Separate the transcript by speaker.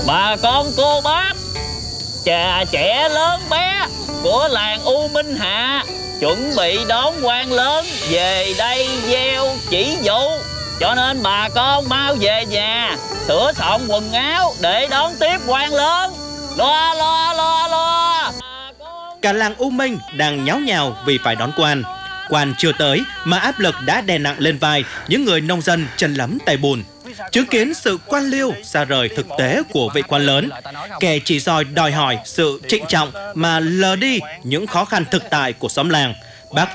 Speaker 1: Bà con cô bác, già trẻ lớn bé của làng U Minh Hạ chuẩn bị đón quan lớn về đây gieo chỉ dụ. Cho nên bà con mau về nhà sửa soạn quần áo để đón tiếp quan lớn. Lo lo lo lo.
Speaker 2: Cả làng U Minh đang nháo nhào vì phải đón quan. Quan chưa tới mà áp lực đã đè nặng lên vai những người nông dân chân lấm tay bùn. Chứng kiến sự quan liêu xa rời thực tế của vị quan lớn, kẻ chỉ đòi hỏi sự trịnh trọng mà lờ đi những khó khăn thực tại của xóm làng,